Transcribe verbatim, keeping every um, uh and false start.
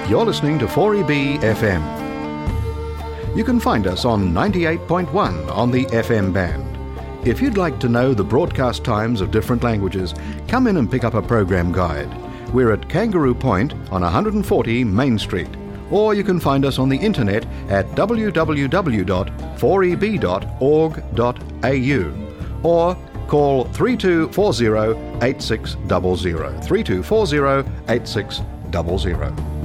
You're listening to four E B F M. You can find us on ninety-eight point one on the F M band. If you'd like to know the broadcast times of different languages, come in and pick up a program guide. We're at Kangaroo Point on one forty Main Street. Or you can find us on the internet at w w w dot four e b dot org dot a u or call three two four zero eight six zero zero, three two four zero eight six zero zero.